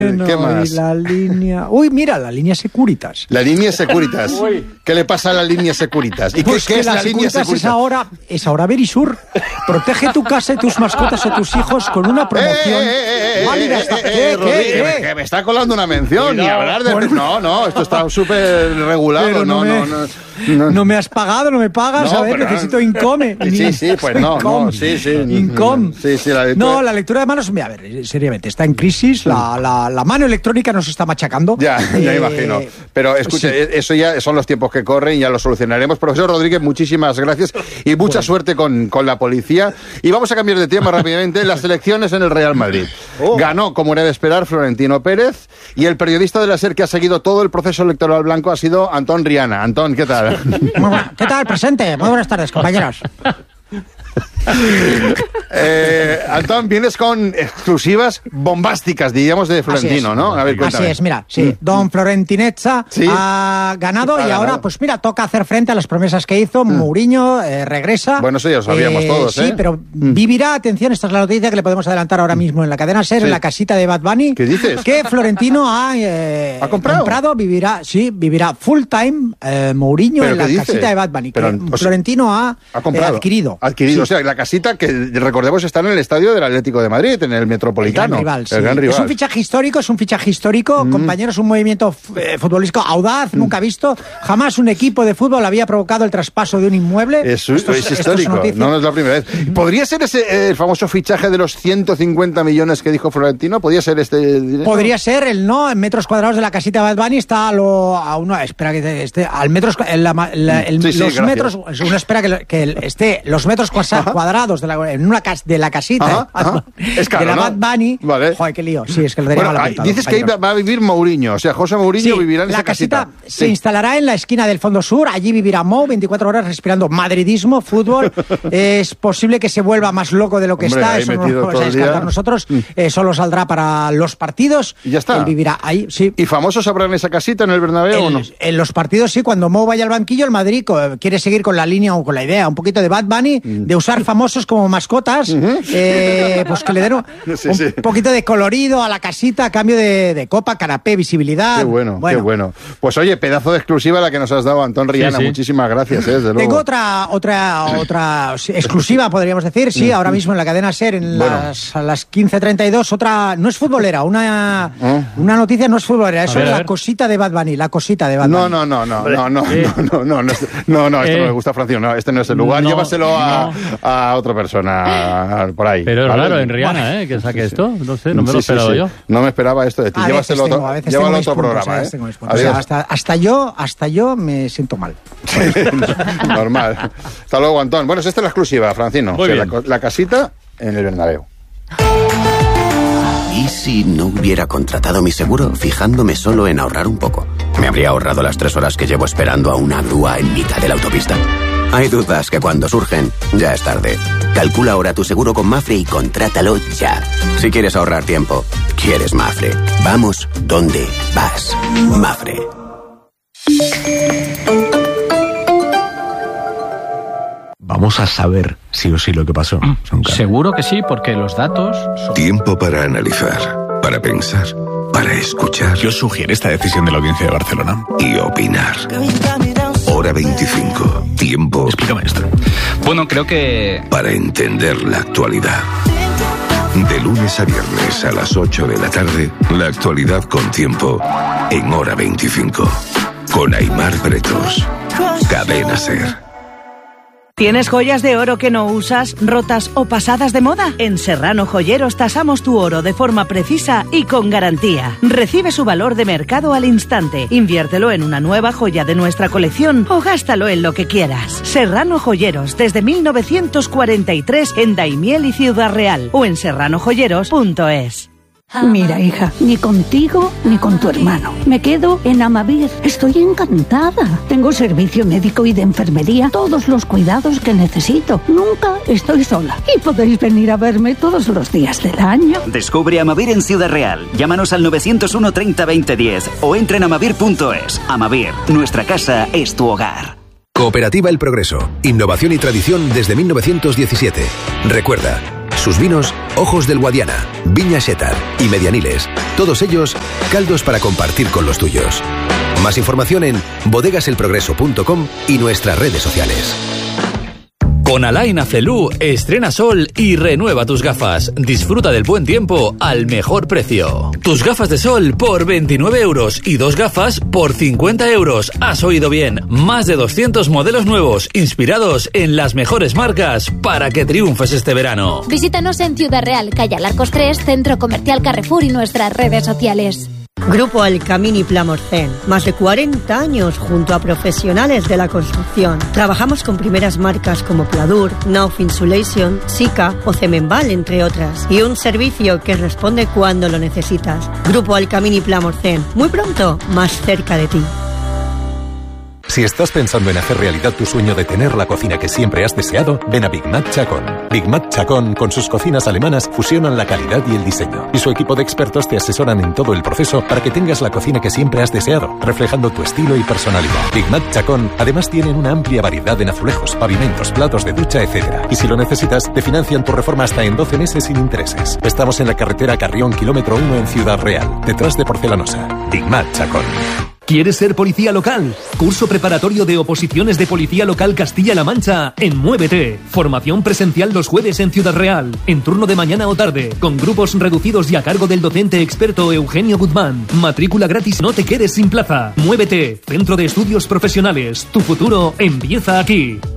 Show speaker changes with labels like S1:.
S1: ¿Qué más?
S2: Y la línea... Uy, mira, la línea Securitas.
S1: La línea Securitas. ¿Qué le pasa a la línea Securitas? ¿Y
S2: pues
S1: qué es la línea Securitas?
S2: Es ahora Verisur. Protege tu casa y tus mascotas o tus hijos con una promoción válida hasta...
S1: ¿Qué? Me está colando una mención y hablar de... No, esto está súper regulado.
S2: Pero no me has pagado, no me pagas. A ver, necesito Income.
S1: Sí, pues no, sí.
S2: Income.
S1: Sí, la lectura...
S2: No, la lectura de manos, a ver, seriamente, está en crisis. La mano electrónica nos está machacando.
S1: Ya imagino. Pero escuche, eso ya son los tiempos que corren y ya lo solucionaremos. Profesor Rodríguez, muchísimas gracias y mucha suerte con la policía. Y vamos a cambiar de tema rápidamente. Las elecciones en el Real Madrid. Ganó, como era de esperar, Florentino Pérez, y el periodista de la SER que ha seguido todo el proceso electoral blanco ha sido Antón Riana. Antón, ¿qué tal?
S2: ¿Qué tal, presente? Muy buenas tardes, compañeros.
S1: Antón, vienes con exclusivas bombásticas, diríamos, de Florentino, ¿no? A ver, cuéntame.
S2: Así es, mira, sí. Don Florentinezza ha ganado y ahora, pues mira, toca hacer frente a las promesas que hizo. Mourinho regresa.
S1: Bueno, eso ya lo sabíamos todos,
S2: Sí, pero vivirá, atención, esta es la noticia que le podemos adelantar ahora mismo en la cadena SER, en la casita de Bad Bunny.
S1: ¿Qué dices?
S2: Que Florentino ha
S1: comprado,
S2: vivirá full time Mourinho en la casita de Bad Bunny.
S1: Pero,
S2: Florentino ha adquirido.
S1: O sea, la casita que, recordemos, está en el estadio del Atlético de Madrid, en el Metropolitano.
S2: El gran rival. Es un fichaje histórico, compañeros, un movimiento futbolístico audaz, nunca visto. Jamás un equipo de fútbol había provocado el traspaso de un inmueble.
S1: Es histórico, no es la primera vez. ¿Podría ser ese el famoso fichaje de los 150 millones que dijo Florentino? ¿Podría ser este dinero?
S2: Podría ser, en metros cuadrados de la casita de Bad Bunny está al metro, los metros, uno espera que esté los metros cuadrados de la casita
S1: es caro,
S2: de la Bad Bunny.
S1: Vale.
S2: Joder, qué lío. Sí, es que el derecho
S1: dices que va a vivir Mourinho, o sea, José Mourinho vivirá en esa casita.
S2: Se instalará en la esquina del Fondo Sur, allí vivirá Mou 24 horas respirando madridismo, fútbol. Es posible que se vuelva más loco de lo que está, eso no lo vamos a descartar nosotros. Solo saldrá para los partidos.
S1: Y ya está.
S2: Él vivirá ahí, sí.
S1: ¿Y famosos habrá en esa casita, en el Bernabéu o no?
S2: En los partidos sí, cuando Mou vaya al banquillo, el Madrid quiere seguir con la línea o con la idea, un poquito de Bad Bunny, de usar famosos como mascotas, pues que le den un poquito de colorido a la casita a cambio de copa, canapé, visibilidad.
S1: Qué bueno. Pues oye, pedazo de exclusiva la que nos has dado, Antón Riana. Sí. Muchísimas gracias, desde luego.
S2: Tengo otra exclusiva, podríamos decir, sí, ahora mismo en la cadena SER, a las 15:32, otra, no es futbolera, una noticia no es futbolera, eso es la cosita de Bad Bunny,
S1: No, esto no le gusta a Francisco, no, este no es el lugar, llévaselo a otra persona por ahí.
S3: Pero es raro en Rihanna, que saque esto, no sé, no me lo he esperado yo.
S1: No me esperaba esto de ti, llévaselo a otro programa,
S2: Hasta yo me siento mal.
S1: Normal. Hasta luego, Antón. Bueno, esta es la exclusiva, Francino.
S3: Muy bien.
S1: La casita en el Bernabéu.
S4: ¿Y si no hubiera contratado mi seguro fijándome solo en ahorrar un poco? ¿Me habría ahorrado las 3 horas que llevo esperando a una grúa en mitad de la autopista? Hay dudas que cuando surgen, ya es tarde. Calcula ahora tu seguro con Mapfre y contrátalo ya. Si quieres ahorrar tiempo, quieres Mapfre. Vamos donde vas. Mapfre.
S5: Vamos a saber sí o sí lo que pasó.
S6: Seguro que sí, porque los datos son...
S7: Tiempo para analizar, para pensar, para escuchar.
S5: ¿Qué os sugiere esta decisión de la Audiencia de Barcelona?
S7: Y opinar. Hora 25. Tiempo.
S5: Explícame esto.
S6: Bueno, creo que...
S7: para entender la actualidad. De lunes a viernes a las 8 de la tarde, la actualidad con tiempo en Hora 25. Con Aimar Bretos. Cadena SER.
S8: ¿Tienes joyas de oro que no usas, rotas o pasadas de moda? En Serrano Joyeros tasamos tu oro de forma precisa y con garantía. Recibe su valor de mercado al instante. Inviértelo en una nueva joya de nuestra colección o gástalo en lo que quieras. Serrano Joyeros, desde 1943 en Daimiel y Ciudad Real o en serranojoyeros.es.
S9: Mira, hija, ni contigo ni con tu hermano. Me quedo en Amavir. Estoy encantada. Tengo servicio médico y de enfermería, todos los cuidados que necesito. Nunca estoy sola. Y podéis venir a verme todos los días del año.
S10: Descubre Amavir en Ciudad Real. Llámanos al 901 30 20 10 o entra en amavir.es. Amavir, nuestra casa es tu hogar.
S11: Cooperativa El Progreso. Innovación y tradición desde 1917. Recuerda, Sus vinos, Ojos del Guadiana, Viña Xétar y Medianiles. Todos ellos, caldos para compartir con los tuyos. Más información en bodegaselprogreso.com y nuestras redes sociales.
S12: Con Alain Afelú, estrena sol y renueva tus gafas. Disfruta del buen tiempo al mejor precio. Tus gafas de sol por 29 euros y 2 gafas por 50 euros. Has oído bien. Más de 200 modelos nuevos, inspirados en las mejores marcas para que triunfes este verano.
S13: Visítanos en Ciudad Real, calle Alarcos 3, Centro Comercial Carrefour y nuestras redes sociales.
S14: Grupo Alcamini Plamorcén. Más de 40 años junto a profesionales de la construcción. Trabajamos con primeras marcas como Pladur, Nauf Insulation, Sika o Cemenval, entre otras. Y un servicio que responde cuando lo necesitas. Grupo Alcamini Plamorcén. Muy pronto, más cerca de ti.
S15: Si estás pensando en hacer realidad tu sueño de tener la cocina que siempre has deseado, ven a Big Mac Chacón. Big Mac Chacón, con sus cocinas alemanas, fusionan la calidad y el diseño. Y su equipo de expertos te asesoran en todo el proceso para que tengas la cocina que siempre has deseado, reflejando tu estilo y personalidad. Big Mac Chacón, además tienen una amplia variedad en azulejos, pavimentos, platos de ducha, etc. Y si lo necesitas, te financian tu reforma hasta en 12 meses sin intereses. Estamos en la carretera Carrión, kilómetro 1 en Ciudad Real, detrás de Porcelanosa. Big Mac Chacón.
S16: ¿Quieres ser policía local? Curso preparatorio de oposiciones de Policía Local Castilla-La Mancha en Muévete. Formación presencial los jueves en Ciudad Real, en turno de mañana o tarde, con grupos reducidos y a cargo del docente experto Eugenio Guzmán. Matrícula gratis, no te quedes sin plaza. Muévete, Centro de Estudios Profesionales. Tu futuro empieza aquí.